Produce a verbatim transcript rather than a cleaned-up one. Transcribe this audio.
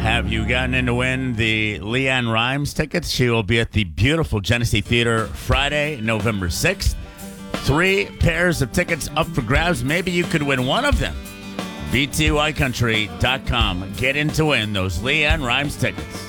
Have you gotten in to win the Leanne Rimes tickets? She will be at the beautiful Genesee Theater Friday, November sixth. Three pairs of tickets up for grabs. Maybe you could win one of them. V T Y country dot com. Get in to win those Leanne Rimes tickets.